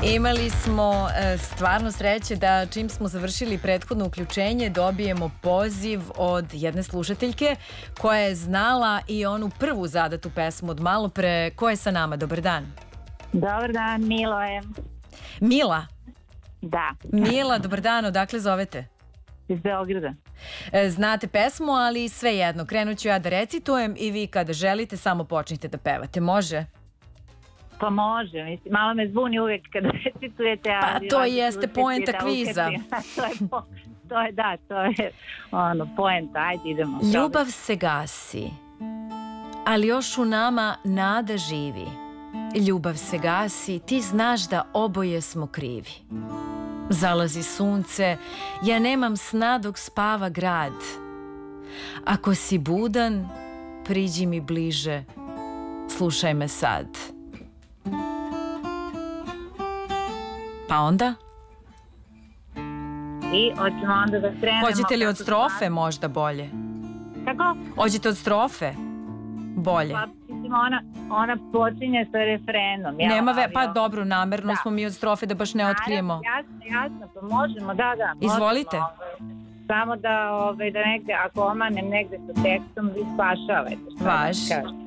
Imali smo stvarno sreće da čim smo završili prethodno uključenje dobijemo poziv od jedne slušateljke koja je znala i onu prvu zadatu pesmu od malo pre. Ko je sa nama? Dobar dan. Dobar dan, Milo je. Mila? Da. Mila, dobar dan, odakle zovete? Iz Beograda. Znate pesmu, ali svejedno, krenut ću ja da recitujem i vi kada želite samo počnite da pevate, može? Pa može, mislim, malo me zvuni uvijek kada recitujete. Pa to jeste poenta kviza. To je poenta, ajde idemo. Ljubav se gasi, ali još u nama nada živi. Ljubav se gasi, ti znaš da oboje smo krivi. Zalazi sunce, ja nemam sna dok spava grad. Ako si budan, priđi mi bliže, slušaj me sad. Pa onda? I hoćemo onda da krenemo. Hoćete li od strofe možda bolje? Kako? Hoćete od strofe bolje? Pa, mislim, ona počinje sa refrenom. Pa dobro, namerno smo mi od strofe da baš ne otkrijemo. Jasno, pa možemo, da. Izvolite. Samo da negde, ako omanem negde sa tekstom, vi spašavajte. Vaš.